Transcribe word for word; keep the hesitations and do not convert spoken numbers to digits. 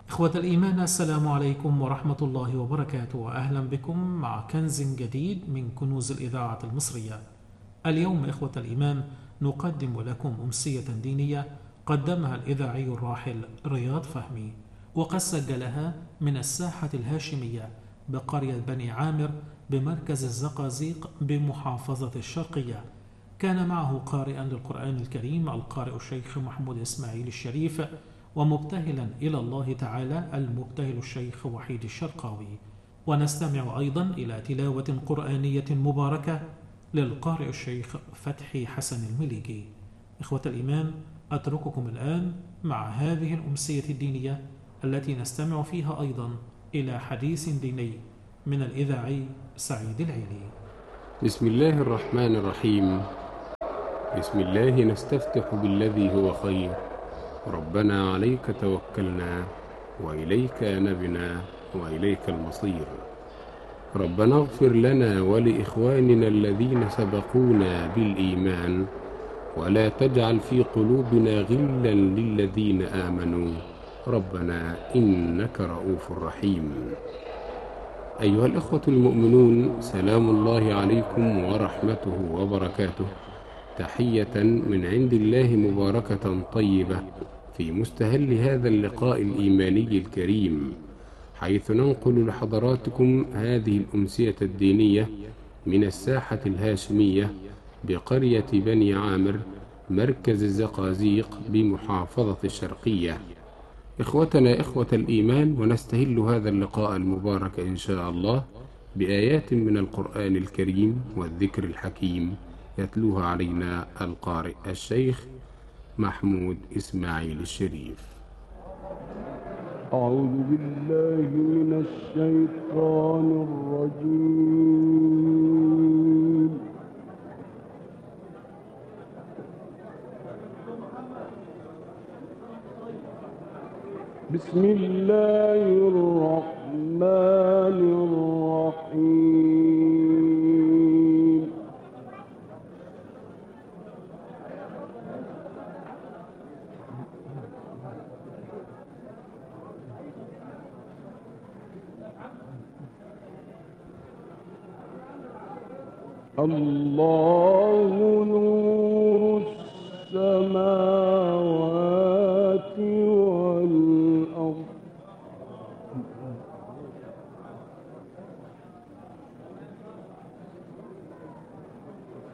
إخوة الإيمان، السلام عليكم ورحمة الله وبركاته، وأهلا بكم مع كنز جديد من كنوز الإذاعة المصرية. اليوم إخوة الإيمان نقدم لكم أمسية دينية قدمها الإذاعي الراحل رياض فهمي، وقد سجلها من الساحة الهاشمية بقرية بني عامر بمركز الزقازيق بمحافظة الشرقية. كان معه قارئا للقرآن الكريم القارئ الشيخ محمود إسماعيل الشريف، ومبتهلا إلى الله تعالى المبتهل الشيخ وحيد الشرقاوي. ونستمع أيضا إلى تلاوة قرآنية مباركة للقارئ الشيخ فتحي حسن المليجي. إخوة الإيمان، أترككم الآن مع هذه الأمسية الدينية التي نستمع فيها أيضا إلى حديث ديني من الإذاعي سعيد العيلي. بسم الله الرحمن الرحيم. بسم الله نستفتح بالذي هو خير. ربنا عليك توكلنا وإليك أنبنا وإليك المصير. ربنا اغفر لنا ولإخواننا الذين سبقونا بالإيمان ولا تجعل في قلوبنا غلا للذين آمنوا ربنا إنك رؤوف رحيم. أيها الأخوة المؤمنون، سلام الله عليكم ورحمته وبركاته، تحية من عند الله مباركة طيبة في مستهل هذا اللقاء الإيماني الكريم، حيث ننقل لحضراتكم هذه الأمسية الدينية من الساحة الهاشمية بقرية بني عامر مركز الزقازيق بمحافظة الشرقية. إخوتنا إخوة الإيمان، ونستهل هذا اللقاء المبارك إن شاء الله بآيات من القرآن الكريم والذكر الحكيم يتلوها علينا القارئ الشيخ محمود إسماعيل الشريف. أعوذ بالله من الشيطان الرجيم. بسم الله الرحمن الرحيم. الله